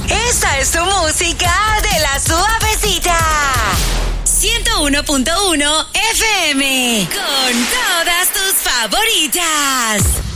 Esta es tu música de la suavecita. 101.1 FM. Con todas tus favoritas.